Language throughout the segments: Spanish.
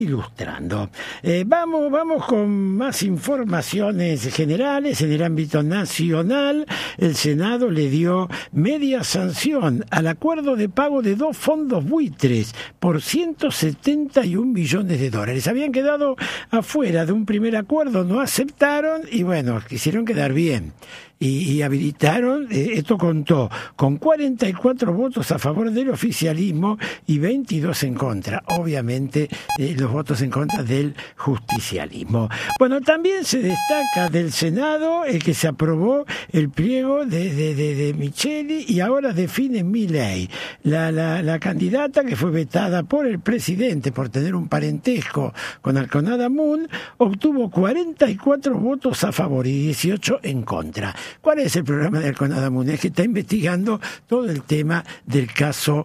Ilustrando. Vamos con más informaciones generales. En el ámbito nacional, el Senado le dio media sanción al acuerdo de pago de 2 fondos buitres por $171 millones. Habían quedado afuera de un primer acuerdo, no aceptaron y bueno, quisieron quedar bien. Y habilitaron, esto contó con 44 votos a favor del oficialismo y 22 en contra. Obviamente, los votos en contra del justicialismo. Bueno, también se destaca del Senado el que se aprobó el pliego de Micheli y ahora define Milei. La candidata que fue vetada por el presidente por tener un parentesco con Alconada Moon obtuvo 44 votos a favor y 18 en contra. ¿Cuál es el programa de Alconada Moon? Es que está investigando todo el tema del caso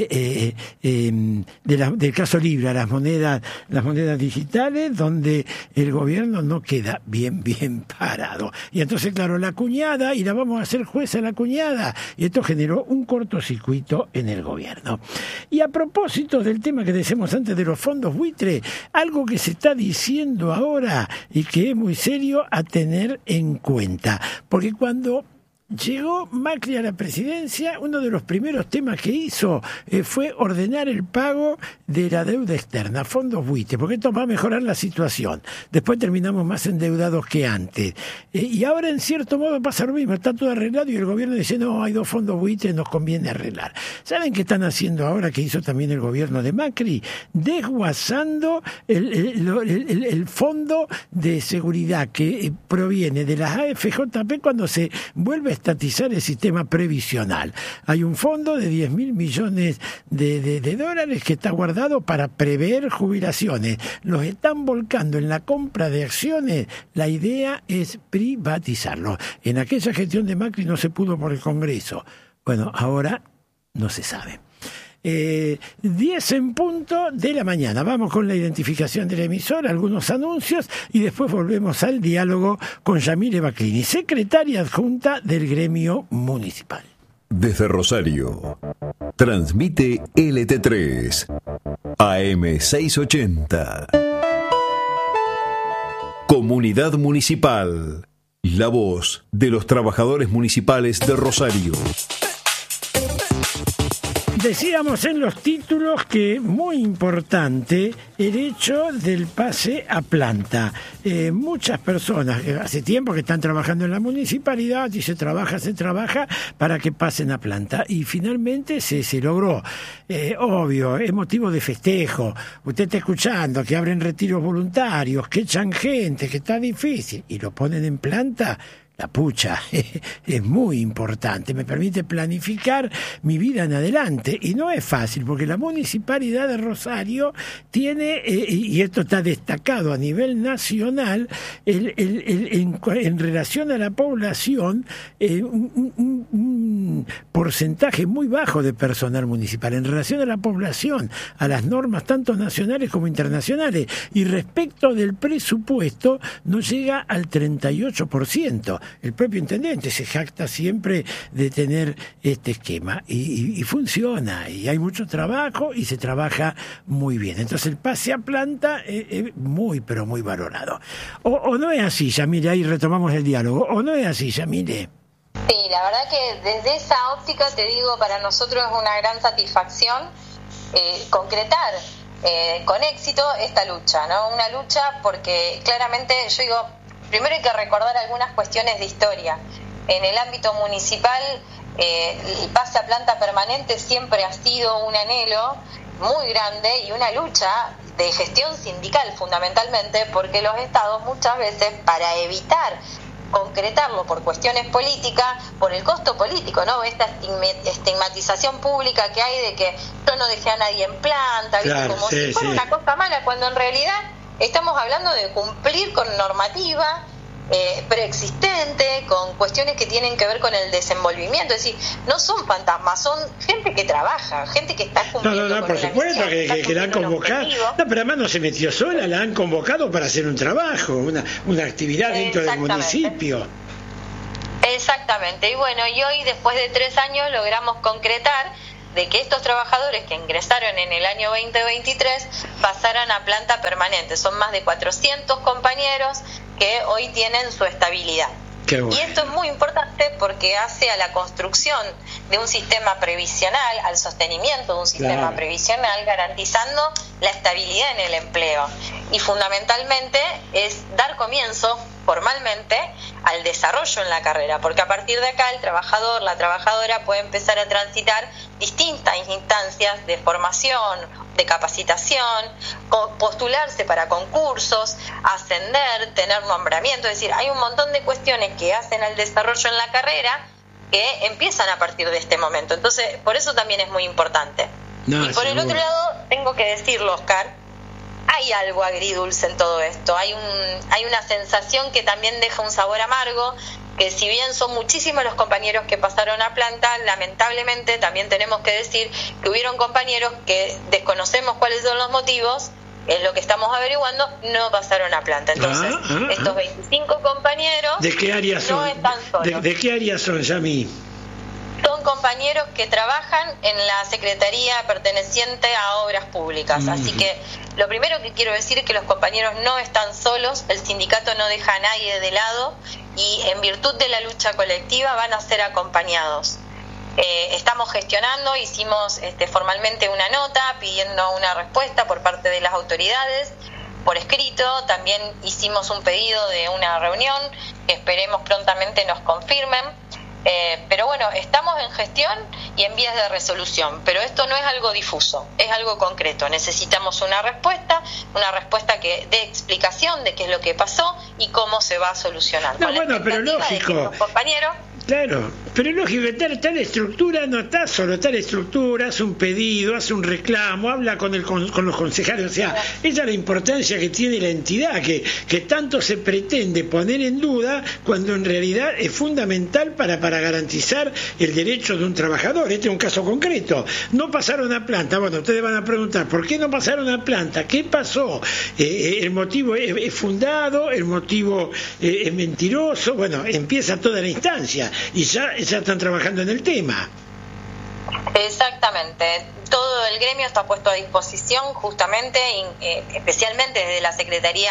del caso Libra, las monedas digitales, donde el gobierno no queda bien parado. Y entonces, claro, la cuñada, y la vamos a hacer jueza la cuñada, y esto generó un cortocircuito en el gobierno. Y a propósito del tema que decíamos antes de los fondos buitre, algo que se está diciendo ahora y que es muy serio a tener en cuenta, porque cuando llegó Macri a la presidencia, uno de los primeros temas que hizo fue ordenar el pago de la deuda externa, fondos buitre, porque esto va a mejorar la situación. Después terminamos más endeudados que antes. Y ahora, en cierto modo, pasa lo mismo, está todo arreglado y el gobierno dice, no, hay 2 fondos buitre, nos conviene arreglar. ¿Saben qué están haciendo ahora, que hizo también el gobierno de Macri? Desguazando el fondo de seguridad que proviene de las AFJP cuando se vuelve a estatizar el sistema previsional. Hay un fondo de $10.000 millones que está guardado para prever jubilaciones. Los están volcando en la compra de acciones. La idea es privatizarlo. En aquella gestión de Macri no se pudo por el Congreso. Bueno, ahora no se sabe. 10 en punto de la mañana. Vamos con la identificación del emisor, algunos anuncios y después volvemos al diálogo con Yamile Baclini, secretaria adjunta del gremio municipal. Desde Rosario, transmite LT3, AM 680. Comunidad Municipal, la voz de los trabajadores municipales de Rosario. Decíamos en los títulos que muy importante el hecho del pase a planta. Muchas personas hace tiempo que están trabajando en la municipalidad y se trabaja para que pasen a planta. Y finalmente se logró. Obvio, es motivo de festejo. Usted está escuchando que abren retiros voluntarios, que echan gente, que está difícil y lo ponen en planta. La pucha, es muy importante, me permite planificar mi vida en adelante y no es fácil porque la Municipalidad de Rosario tiene, y esto está destacado a nivel nacional, en relación a la población, un porcentaje muy bajo de personal municipal, en relación a la población, a las normas tanto nacionales como internacionales, y respecto del presupuesto no llega al 38%. El propio intendente se jacta siempre de tener este esquema y funciona y hay mucho trabajo y se trabaja muy bien. Entonces el pase a planta es muy pero muy valorado. O no es así, Yamile, ahí retomamos el diálogo, o no es así, Yamile. Sí, la verdad que desde esa óptica te digo, para nosotros es una gran satisfacción concretar con éxito esta lucha, ¿no? Una lucha porque claramente yo digo, primero hay que recordar algunas cuestiones de historia. En el ámbito municipal, el pase a planta permanente siempre ha sido un anhelo muy grande y una lucha de gestión sindical fundamentalmente, porque los estados muchas veces, para evitar concretarlo por cuestiones políticas, por el costo político, ¿no? Esta estigmatización pública que hay de que yo no dejé a nadie en planta, claro, como si fuera una cosa mala, cuando en realidad estamos hablando de cumplir con normativa preexistente, con cuestiones que tienen que ver con el desenvolvimiento. Es decir, no son fantasmas, son gente que trabaja, gente que está cumpliendo. No, por supuesto que la han convocado. No, pero además no se metió sola, la han convocado para hacer un trabajo, una actividad dentro del municipio. Exactamente. Y bueno, y hoy, después de 3 años, logramos concretar de que estos trabajadores que ingresaron en el año 2023 pasaran a planta permanente. Son más de 400 compañeros que hoy tienen su estabilidad. Bueno. Y esto es muy importante porque hace a la construcción de un sistema previsional, al sostenimiento de un sistema previsional, garantizando la estabilidad en el empleo. Y fundamentalmente es dar comienzo formalmente al desarrollo en la carrera, porque a partir de acá el trabajador, la trabajadora puede empezar a transitar distintas instancias de formación, de capacitación, postularse para concursos, ascender, tener nombramiento, es decir, hay un montón de cuestiones que hacen al desarrollo en la carrera que empiezan a partir de este momento. Entonces, por eso también es muy importante. Y por el otro lado, tengo que decirlo, Oscar, hay algo agridulce en todo esto. Hay una sensación que también deja un sabor amargo, que si bien son muchísimos los compañeros que pasaron a planta, lamentablemente también tenemos que decir que hubieron compañeros que desconocemos cuáles son los motivos, es lo que estamos averiguando, no pasaron a planta. Entonces, estos 25 compañeros ¿de qué área son? No están solos. ¿De qué área son, Yami? Son compañeros que trabajan en la Secretaría perteneciente a Obras Públicas. Así que lo primero que quiero decir es que los compañeros no están solos, el sindicato no deja a nadie de lado y en virtud de la lucha colectiva van a ser acompañados. Estamos gestionando, hicimos formalmente una nota pidiendo una respuesta por parte de las autoridades por escrito, también hicimos un pedido de una reunión que esperemos prontamente nos confirmen. Pero bueno, estamos en gestión y en vías de resolución, pero esto no es algo difuso, es algo concreto. Necesitamos una respuesta que dé explicación de qué es lo que pasó y cómo se va a solucionar. No, bueno, pero lógico. Compañeros. Claro, pero lógico, tal estructura no está solo, tal estructura, hace un pedido, hace un reclamo, habla con los concejales, o sea, esa es la importancia que tiene la entidad, que tanto se pretende poner en duda cuando en realidad es fundamental para garantizar el derecho de un trabajador. Este es un caso concreto, no pasaron a planta, bueno, ustedes van a preguntar, ¿por qué no pasaron a planta? ¿Qué pasó? ¿El motivo es fundado? ¿El motivo es mentiroso? Bueno, empieza toda la instancia. Y ya están trabajando en el tema. Exactamente, todo el gremio está puesto a disposición justamente, especialmente desde la Secretaría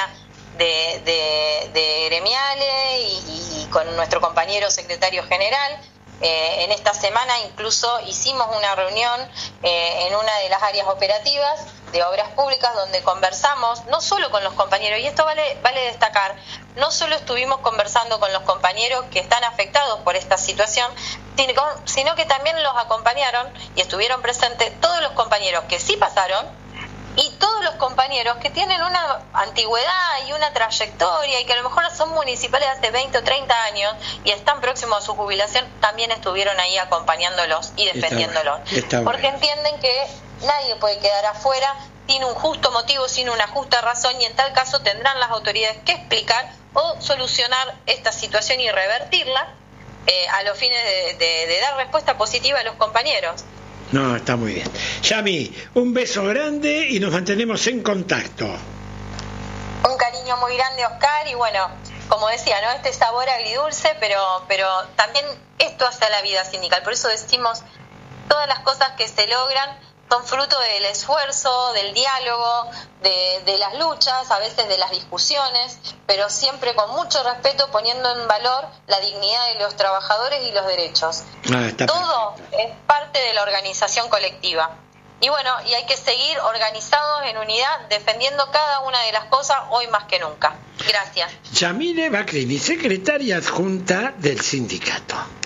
de Gremiales y con nuestro compañero secretario general. En esta semana incluso hicimos una reunión en una de las áreas operativas de Obras Públicas donde conversamos no solo con los compañeros, y esto vale destacar, no solo estuvimos conversando con los compañeros que están afectados por esta situación, sino que también los acompañaron y estuvieron presentes todos los compañeros que sí pasaron y todos los compañeros que tienen una antigüedad y una trayectoria y que a lo mejor son municipales hace 20 o 30 años y están próximos a su jubilación, también estuvieron ahí acompañándolos y defendiéndolos. Porque entienden que nadie puede quedar afuera sin un justo motivo, sin una justa razón, y en tal caso tendrán las autoridades que explicar o solucionar esta situación y revertirla a los fines de dar respuesta positiva a los compañeros. No, está muy bien. Yami, un beso grande y nos mantenemos en contacto. Un cariño muy grande, Oscar, y bueno, como decía, ¿no? Este sabor agridulce, pero también esto hace a la vida sindical. Por eso decimos, todas las cosas que se logran son fruto del esfuerzo, del diálogo, de las luchas, a veces de las discusiones, pero siempre con mucho respeto, poniendo en valor la dignidad de los trabajadores y los derechos. Todo es parte de la organización colectiva. Y bueno, y hay que seguir organizados en unidad, defendiendo cada una de las cosas hoy más que nunca. Gracias. Yamile Bacrini, secretaria adjunta del sindicato.